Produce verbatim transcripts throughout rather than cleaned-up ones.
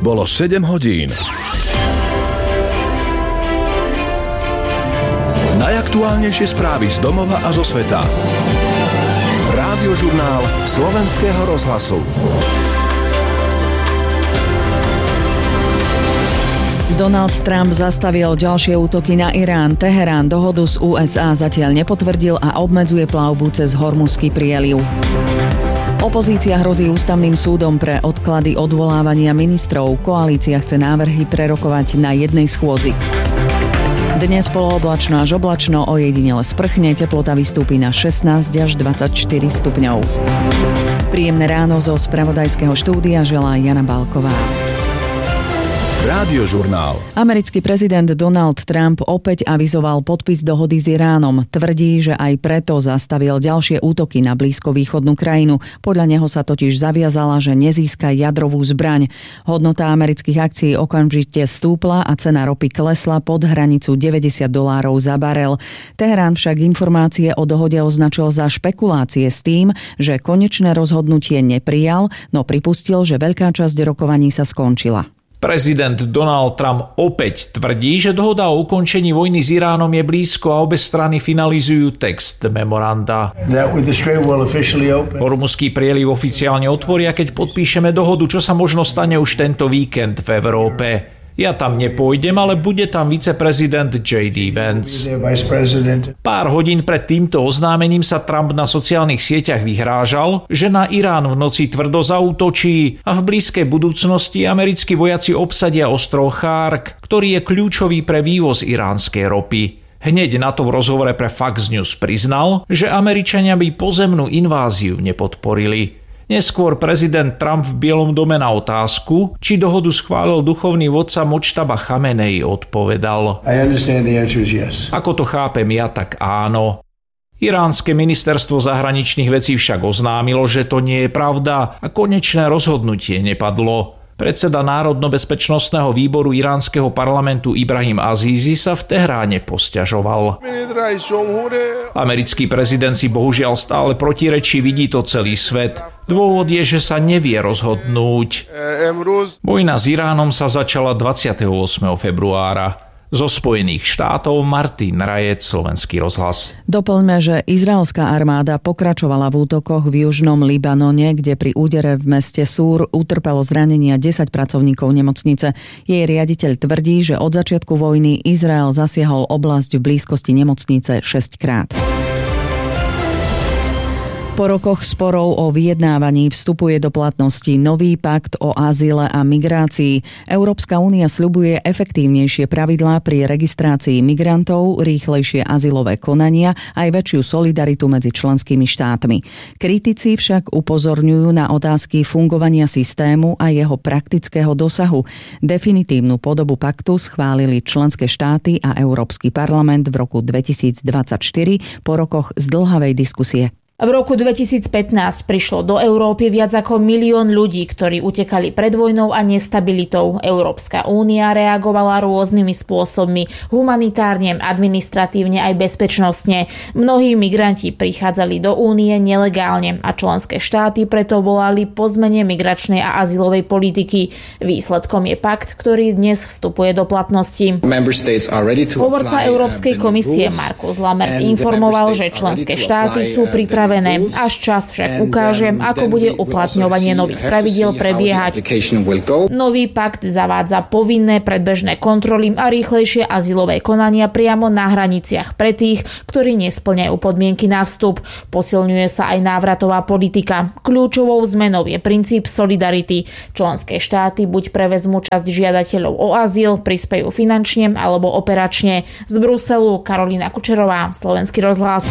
Bolo sedem hodín. Najaktuálnejšie správy z domova a zo sveta. Rádiožurnál Slovenského rozhlasu. Donald Trump zastavil ďalšie útoky na Irán. Teherán dohodu z ú es á zatiaľ nepotvrdil a obmedzuje plavbu cez Hormuzský prieliv. Opozícia hrozí ústavným súdom pre odklady odvolávania ministrov. Koalícia chce návrhy prerokovať na jednej schôdzi. Dnes polooblačno až oblačno, ojedinele sprchne, teplota vystúpi na šestnásť až dvadsaťštyri stupňov. Príjemné ráno zo spravodajského štúdia želá Jana Balková. Rádiožurnál. Americký prezident Donald Trump opäť avizoval podpis dohody s Iránom. Tvrdí, že aj preto zastavil ďalšie útoky na blízkovýchodnú krajinu. Podľa neho sa totiž zaviazala, že nezíska jadrovú zbraň. Hodnota amerických akcií okamžite stúpla a cena ropy klesla pod hranicu deväťdesiat dolárov za barel. Teherán však informácie o dohode označil za špekulácie s tým, že konečné rozhodnutie neprijal, no pripustil, že veľká časť rokovaní sa skončila. Prezident Donald Trump opäť tvrdí, že dohoda o ukončení vojny s Iránom je blízko a obe strany finalizujú text memoranda. Hormuzský prieliv oficiálne otvoria, keď podpíšeme dohodu, čo sa možno stane už tento víkend v Európe. Ja tam nepôjdem, ale bude tam viceprezident džej dé Vance. Pár hodín pred týmto oznámením sa Trump na sociálnych sieťach vyhrážal, že na Irán v noci tvrdo zaútočí a v blízkej budúcnosti americkí vojaci obsadia ostrov Chark, ktorý je kľúčový pre vývoz iránskej ropy. Hneď na to v rozhovore pre Fox News priznal, že Američania by pozemnú inváziu nepodporili. Neskôr prezident Trump v Bielom dome na otázku, či dohodu schválil duchovný vodca Modžtaba Chamenei, odpovedal: yes. Ako to chápem ja, tak áno. Iránske ministerstvo zahraničných vecí však oznámilo, že to nie je pravda a konečné rozhodnutie nepadlo. Predseda Národno-bezpečnostného výboru iránskeho parlamentu Ibrahim Azízi sa v Tehráne posťažoval. Americký prezident si bohužiaľ stále protirečí, vidí to celý svet. Dôvod je, že sa nevie rozhodnúť. Vojna s Iránom sa začala dvadsiateho ôsmeho februára. Zo Spojených štátov Martin Rajec, Slovenský rozhlas. Doplňme, že izraelská armáda pokračovala v útokoch v južnom Libanone, kde pri údere v meste Súr utrpelo zranenia desať pracovníkov nemocnice. Jej riaditeľ tvrdí, že od začiatku vojny Izrael zasiahol oblasť v blízkosti nemocnice šesťkrát. Po rokoch sporov o vyjednávaní vstupuje do platnosti nový pakt o azyle a migrácii. Európska únia sľubuje efektívnejšie pravidlá pri registrácii migrantov, rýchlejšie azylové konania aj väčšiu solidaritu medzi členskými štátmi. Kritici však upozorňujú na otázky fungovania systému a jeho praktického dosahu. Definitívnu podobu paktu schválili členské štáty a Európsky parlament v roku dvetisícdvadsaťštyri po rokoch zdĺhavej diskusie. V roku dvetisícpätnásť prišlo do Európy viac ako milión ľudí, ktorí utekali pred vojnou a nestabilitou. Európska únia reagovala rôznymi spôsobmi, humanitárne, administratívne aj bezpečnostne. Mnohí migranti prichádzali do únie nelegálne a členské štáty preto volali po zmene migračnej a azylovej politiky. Výsledkom je pakt, ktorý dnes vstupuje do platnosti. Hovorca Európskej komisie Markus Lammert informoval, že členské štáty sú pripravené. Až čas však ukáže, ako bude uplatňovanie nových pravidiel prebiehať. Nový pakt zavádza povinné predbežné kontroly a rýchlejšie azylové konania priamo na hraniciach pre tých, ktorí nespĺňajú podmienky na vstup. Posilňuje sa aj návratová politika. Kľúčovou zmenou je princíp solidarity. Členské štáty buď prevezmú časť žiadateľov o azyl, prispejú finančne alebo operačne. Z Bruselu Karolína Kučerová, Slovenský rozhlas.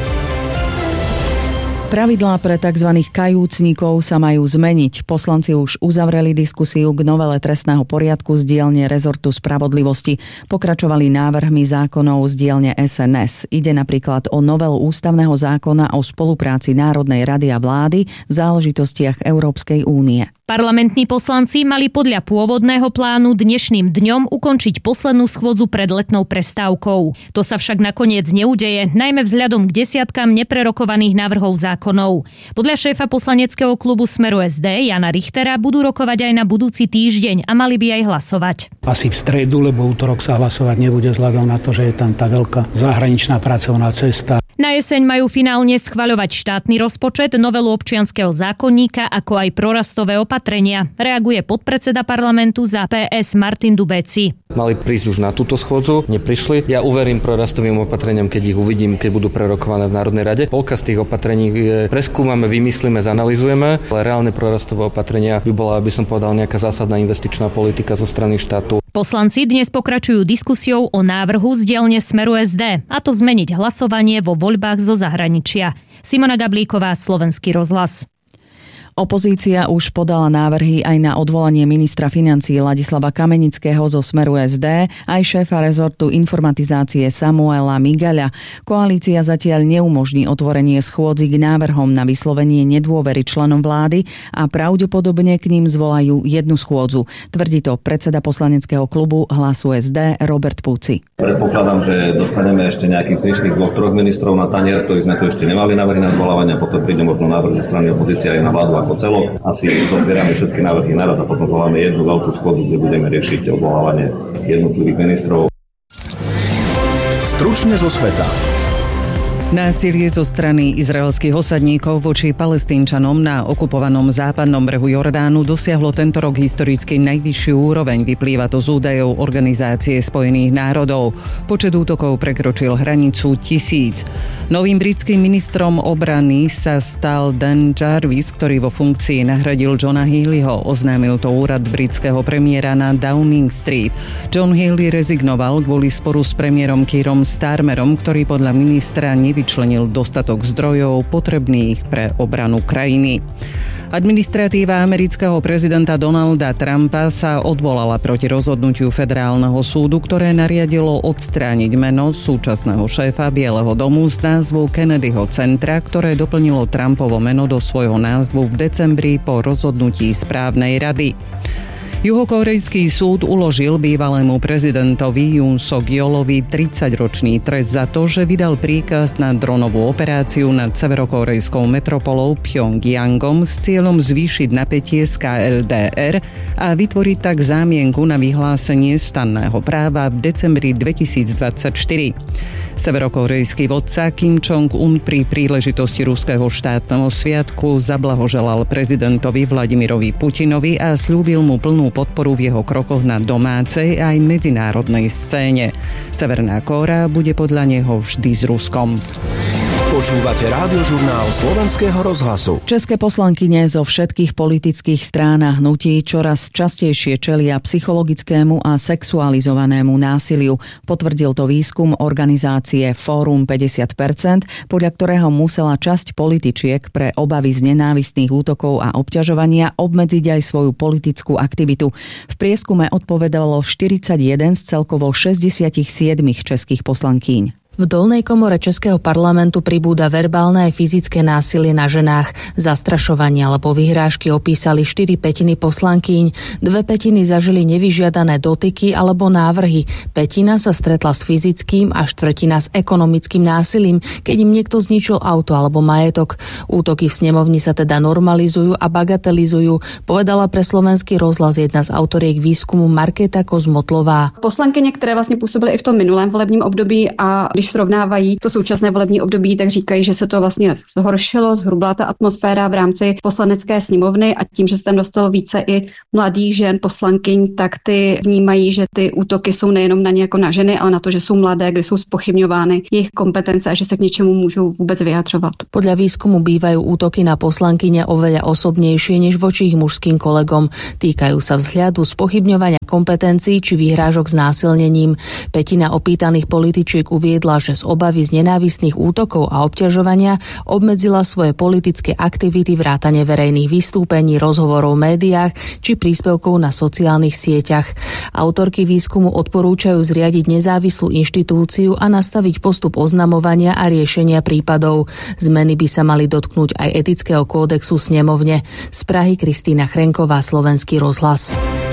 Pravidlá pre tzv. Kajúcnikov sa majú zmeniť. Poslanci už uzavreli diskusiu k novele trestného poriadku z dielne rezortu spravodlivosti. Pokračovali návrhmi zákonov z dielne es en es. Ide napríklad o novelu ústavného zákona o spolupráci Národnej rady a vlády v záležitostiach Európskej únie. Parlamentní poslanci mali podľa pôvodného plánu dnešným dňom ukončiť poslednú schôdzu pred letnou prestávkou. To sa však nakoniec neudeje, najmä vzhľadom k desiatkam neprerokovaných návrhov zákonov. Podľa šéfa poslaneckého klubu Smeru es dé Jana Richtera budú rokovať aj na budúci týždeň a mali by aj hlasovať. Asi v stredu, lebo útorok sa hlasovať nebude vzhľadom na to, že je tam tá veľká zahraničná pracovná cesta. Na jeseň majú finálne schvaľovať štátny rozpočet, novelu občianskeho zákonníka, ako aj prorastové opatrenia. Reaguje podpredseda parlamentu za pé es Martin Dubeci. Mali prísť už na túto schôdzu, neprišli. Ja uverím prorastovým opatreniam, keď ich uvidím, keď budú prerokované v Národnej rade. Polka z tých opatrení preskúmame, vymyslíme, zanalizujeme, ale reálne prorastové opatrenia by bola, aby som povedal, nejaká zásadná investičná politika zo strany štátu. Poslanci dnes pokračujú diskusiou o návrhu z dielne Smeru es dé, a to zmeniť hlasovanie vo voľbách zo zahraničia. Simona Gablíková, Slovenský rozhlas. Opozícia už podala návrhy aj na odvolanie ministra financií Ladislava Kamenického zo Smeru es dé, aj šéfa rezortu informatizácie Samuela Migaľa. Koalícia zatiaľ neumožní otvorenie schôdzi k návrhom na vyslovenie nedôvery členom vlády a pravdepodobne k ním zvolajú jednu schôdzu. Tvrdí to predseda poslaneckého klubu Hlasu es dé Robert Puci. Predpokladám, že dostaneme ešte nejakých zvyšných dvoch, troch ministrov na tanier, ktorí sme tu ešte nemali návrhy na odvolávanie, potom príde možno návrh zo strany opozície aj na vládu ako celok. Asi zozbierame všetky návrhy naraz a potom voláme jednu veľkú schôdzu, kde budeme riešiť odvolávanie jednotlivých ministrov. Stručne zo sveta. Násilie zo strany izraelských osadníkov voči Palestínčanom na okupovanom západnom brehu Jordánu dosiahlo tento rok historicky najvyššiu úroveň. Vyplýva to z údajov Organizácie spojených národov. Počet útokov prekročil hranicu tisíc. Novým britským ministrom obrany sa stal Dan Jarvis, ktorý vo funkcii nahradil Johna Healeyho. Oznámil to úrad britského premiéra na Downing Street. John Healey rezignoval kvôli sporu s premiérom Keerom Starmerom, ktorý podľa ministra nevyčlenil dostatok zdrojov potrebných pre obranu krajiny. Administratíva amerického prezidenta Donalda Trumpa sa odvolala proti rozhodnutiu federálneho súdu, ktoré nariadilo odstrániť meno súčasného šéfa Bieleho domu z názvu Kennedyho centra, ktoré doplnilo Trumpovo meno do svojho názvu v decembri po rozhodnutí správnej rady. Juhokórejský súd uložil bývalému prezidentovi Yoon Suk-yeolovi tridsaťročný trest za to, že vydal príkaz na dronovú operáciu nad severokórejskou metropolou Pjongjangom s cieľom zvýšiť napätie z ká el dé er a vytvoriť tak zámienku na vyhlásenie stanného práva v decembri dvetisícdvadsaťštyri. Severokórejský vodca Kim Jong-un pri príležitosti ruského štátneho sviatku zablahoželal prezidentovi Vladimirovi Putinovi a sľúbil mu plnú podporu v jeho krokoch na domácej aj medzinárodnej scéne. Severná Kórea bude podľa neho vždy s Ruskom. Počúvate rádiožurnál Slovenského rozhlasu. České poslankyne zo všetkých politických strán a hnutí čoraz častejšie čelia psychologickému a sexualizovanému násiliu. Potvrdil to výskum organizácie Fórum päťdesiat percent, podľa ktorého musela časť političiek pre obavy z nenávistných útokov a obťažovania obmedziť aj svoju politickú aktivitu. V prieskume odpovedalo štyridsaťjeden z celkovo šesťdesiatsedem českých poslankýň. V dolnej komore Českého parlamentu pribúda verbálne aj fyzické násilie na ženách. Zastrašovanie alebo vyhrážky opísali štyri pätiny poslankýň, dve pätiny zažili nevyžiadané dotyky alebo návrhy, pätina sa stretla s fyzickým a štvrtina s ekonomickým násilím, keď im niekto zničil auto alebo majetok. Útoky v snemovni sa teda normalizujú a bagatelizujú, povedala pre Slovenský rozhlas jedna z autoriek výskumu Markéta Kozmotlová. Poslankyně, které vlastně působily i v tom minulém volebním období a když srovnávají to současné volební období, tak říkají, že se to vlastně zhoršilo, zhrubla ta atmosféra v rámci poslanecké sněmovny a tím, že se tam dostalo více i mladých žen poslankyň, tak ty vnímají, že ty útoky jsou nejenom na ně jako na ženy, ale na to, že jsou mladé, kde jsou zpochybňovány jejich kompetence a že se k něčemu můžou vůbec vyjadřovat. Podľa výskumu bývajú útoky na poslankyne oveľa osobnejšie než voči ich mužským kolegom. Týkajú sa vzhľadu, spochybňovania kompetencií či vyhrážok s násilnením. Pätina opýtaných političiek uviedla, že z obavy z nenávistných útokov a obťažovania obmedzila svoje politické aktivity vrátane verejných vystúpení, rozhovorov v médiách či príspevkov na sociálnych sieťach. Autorky výskumu odporúčajú zriadiť nezávislú inštitúciu a nastaviť postup oznamovania a riešenia prípadov. Zmeny by sa mali dotknúť aj etického kódexu snemovne. Z Prahy Kristína Chrenková, Slovenský rozhlas.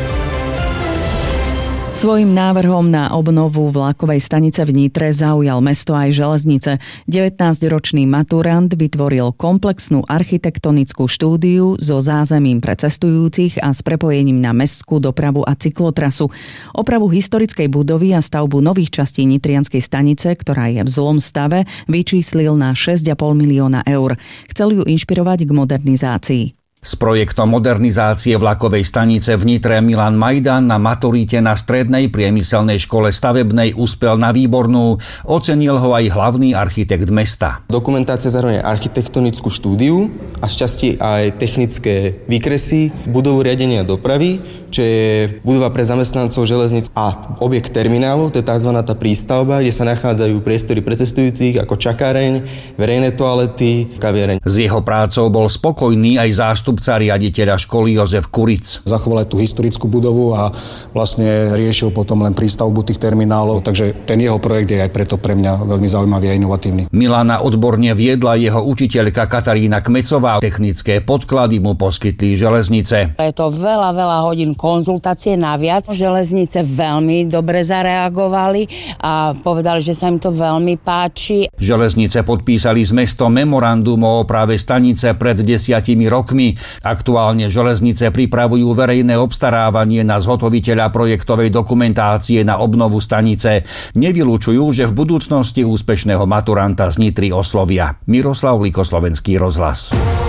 Svojím návrhom na obnovu vlakovej stanice v Nitre zaujal mesto aj železnice. devätnásťročný maturant vytvoril komplexnú architektonickú štúdiu so zázemím pre cestujúcich a s prepojením na mestskú dopravu a cyklotrasu. Opravu historickej budovy a stavbu nových častí nitrianskej stanice, ktorá je v zlom stave, vyčíslil na šesť a pol milióna eur. Chcel ju inšpirovať k modernizácii. S projektom modernizácie vlakovej stanice v Nitre Milan Majdan na maturite na strednej priemyselnej škole stavebnej uspel na výbornú. Ocenil ho aj hlavný architekt mesta. Dokumentácia zahrňuje architektonickú štúdiu a šťastie aj technické výkresy budovu riadenia dopravy, čo je budova pre zamestnancov železníc a objekt terminálov, to je tzv. Tá prístavba, kde sa nachádzajú priestory pre cestujúcich ako čakáreň, verejné toalety, kaviareň. S jeho prácou bol spokojný aj zástupca riaditeľa školy Jozef Kuric. Zachoval aj tú historickú budovu a vlastne riešil potom len prístavbu tých terminálov, takže ten jeho projekt je aj preto pre mňa veľmi zaujímavý a inovatívny. Milana odborne viedla jeho učiteľka Katarína Kmecová. Technické podklady mu poskytli železnice. Je to veľa, veľa hodín konzultácie naviac. Železnice veľmi dobre zareagovali a povedali, že sa im to veľmi páči. Železnice podpísali s mestom memorandum o oprave stanice pred desiatimi rokmi. Aktuálne železnice pripravujú verejné obstarávanie na zhotoviteľa projektovej dokumentácie na obnovu stanice. Nevylučujú, že v budúcnosti úspešného maturanta z Nitry oslovia. Miroslav Liko, Slovenský rozhlas.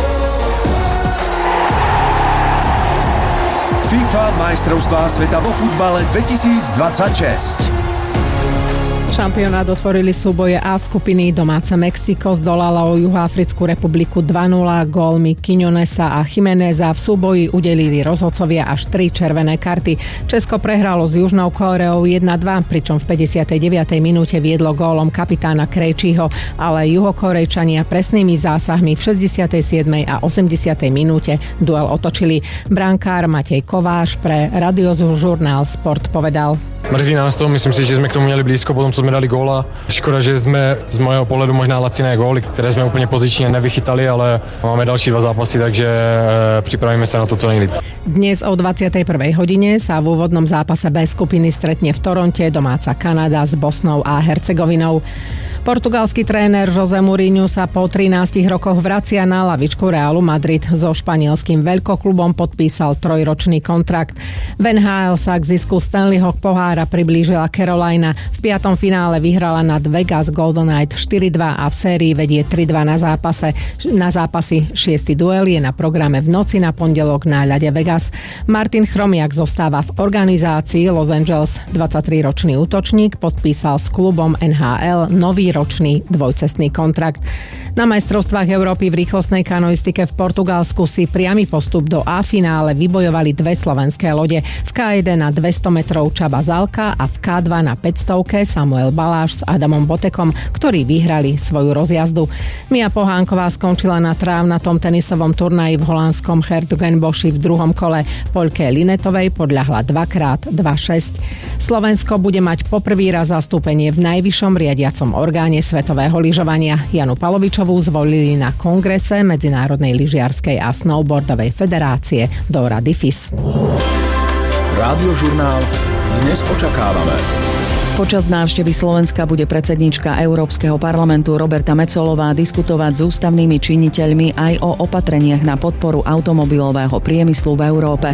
FIFA majstrovstvá sveta vo futbale dvetisícdvadsaťšesť. Šampionát otvorili súboje A skupiny. Domáce Mexiko zdolalo Juhoafrickú republiku dva nula. Gólmi Quiñonesa a Jiméneza v súboji udelili rozhodcovia až tri červené karty. Česko prehralo s Južnou Kóreou jedna dva, pričom v päťdesiatej deviatej minúte viedlo gólom kapitána Krejčího, ale Juhokorejčania presnými zásahmi v šesťdesiatej siedmej a osemdesiatej minúte duel otočili. Brankár Matej Kováš pre Radiožurnál Sport povedal: Mrzí nás to, myslím si, že sme k tomu měli blízko, potom co jsme dali góla. Škoda, že jsme z mojho pohledu možná laciné góly, které jsme úplně pozičně nevychytali, ale máme další dva zápasy, takže připravíme se na to co nejlíp. Dnes o dvadsiatej prvej hodine sa v úvodnom zápase B skupiny stretne v Toronte domáca Kanada s Bosnou a Hercegovinou. Portugalský tréner José Mourinho sa po trinástich rokoch vracia na lavičku Realu Madrid. So španielským veľkoklubom podpísal trojročný kontrakt. V en há el sa k zisku Stanleyho pohára priblížila Carolina. V piatom finále vyhrala nad Vegas Golden Knight štyri dva a v sérii vedie tri dva na zápase. Na zápasy šiesty duel je na programe v noci na pondelok na ľade Vegas. Martin Chromiak zostáva v organizácii. Los Angeles dvadsaťtriročný útočník podpísal s klubom en há el nový ročný dvojcestný kontrakt. Na majstrovstvách Európy v rýchlostnej kanoistike v Portugalsku si priamy postup do A finále vybojovali dve slovenské lode. V ká jeden na dvesto metrov Csaba Zalka a v ká dva na päťstovke Samuel Baláš s Adamom Botekom, ktorí vyhrali svoju rozjazdu. Mia Pohánková skončila na trávnatom tenisovom turnaji v holandskom Hertogenboši v druhom kole. Poľke Linetovej podľahla dvakrát dva šesť. Slovensko bude mať poprvý raz zastúpenie v najvyššom riadiacom orgáne svetového lyžovania. Janu Palovičovú zvolili na kongrese Medzinárodnej lyžiarskej a snowboardovej federácie do Rady ef í es. Rádiožurnál dnes očakávame. Počas návštevy Slovenska bude predsedníčka Európskeho parlamentu Roberta Metsolová diskutovať s ústavnými činiteľmi aj o opatreniach na podporu automobilového priemyslu v Európe.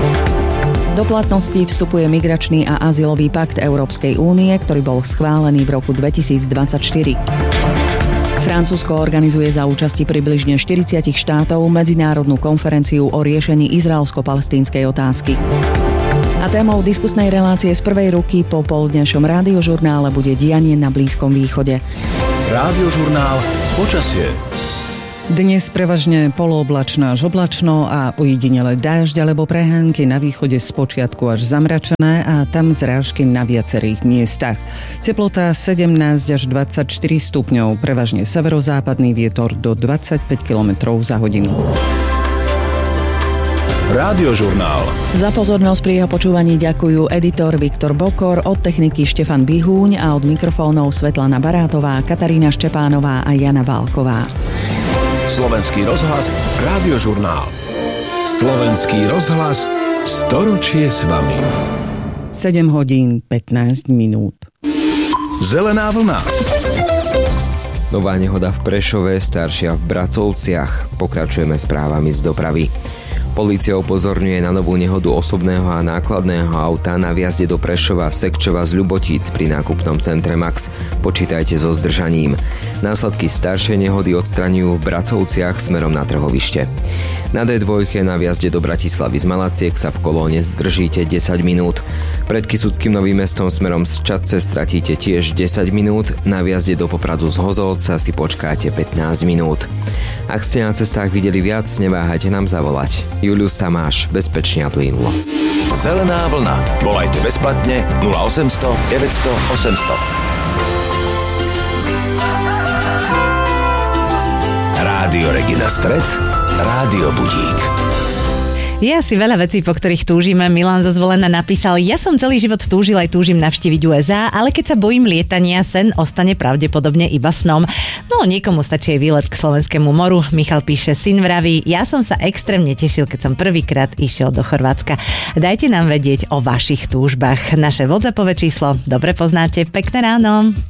Do platnosti vstupuje migračný a azylový pakt Európskej únie, ktorý bol schválený v roku dvetisícdvadsaťštyri. Francúzsko organizuje za účasti približne štyridsať štátov medzinárodnú konferenciu o riešení izraelsko-palestínskej otázky. A témou diskusnej relácie z prvej ruky po poludňajšom rádiožurnále bude dianie na Blízkom východe. Rádiožurnál počasie. Dnes prevažne polooblačno až oblačno a ojedinele dážď alebo prehánky na východe spočiatku až zamračené a tam zrážky na viacerých miestach. Teplota sedemnásť až dvadsaťštyri stupňov, prevažne severozápadný vietor do dvadsaťpäť kilometrov za hodinu. Rádiožurnál. Za pozornosť pri jeho počúvaní ďakujú editor Viktor Bokor, od techniky Štefan Bihúň a od mikrofónov Svetlana Barátová, Katarína Štepánová a Jana Válková. Slovenský rozhlas, Rádiožurnál. Slovenský rozhlas, storočie s vami. sedem hodín pätnásť minút. Zelená vlna. Nová nehoda v Prešove, staršia v Bracovciach. Pokračujeme správami z dopravy. Polícia upozorňuje na novú nehodu osobného a nákladného auta na vjazde do Prešova, Sekčova z Ľubotíc pri nákupnom centre Max. Počítajte so zdržaním. Následky staršej nehody odstraňujú v Bracovciach smerom na trhovište. Na dé dva na vjazde do Bratislavy z Malaciek sa v kolóne zdržíte desať minút. Pred Kysuckým Novým Mestom smerom z Čadce stratíte tiež desať minút. Na vjazde do Popradu z Hozolca si počkáte pätnásť minút. Ak ste na cestách videli viac, neváhajte nám zavolať. Julius Tamáš, bezpečne a plynulo. Zelená vlna. Volajte bezplatne nula osemsto deväťsto osemsto. Rádio Regina Stred, Rádio Budík. Je asi veľa vecí, po ktorých túžime. Milan zo Zvolena napísal: ja som celý život túžil aj túžim navštíviť ú es á, ale keď sa bojím lietania, sen ostane pravdepodobne iba snom. No, niekomu stačí aj výlet k slovenskému moru. Michal píše: syn vraví, ja som sa extrémne tešil, keď som prvýkrát išiel do Chorvátska. Dajte nám vedieť o vašich túžbách. Naše WhatsAppové číslo dobre poznáte. Pekné ráno.